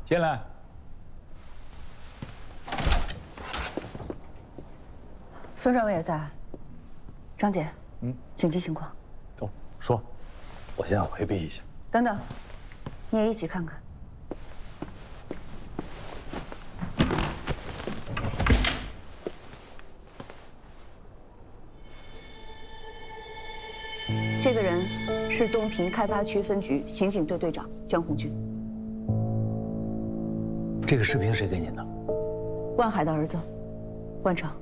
进来。 孙专委也在。张姐，紧急情况。 哦，说。 我先回避一下。 等等，你也一起看看。这个人是东平开发区分局刑警队队长江红军。 这个视频谁给您的？ 万海的儿子，万成。